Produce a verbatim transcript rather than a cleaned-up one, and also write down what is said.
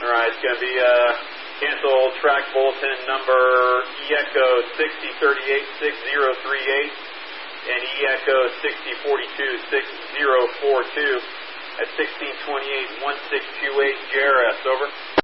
All right, it's going to be uh, cancel track bulletin number E Echo sixty thirty-eight six zero three eight and E Echo sixty forty-two six zero four two at sixteen twenty-eight one six two eight J R S. Over.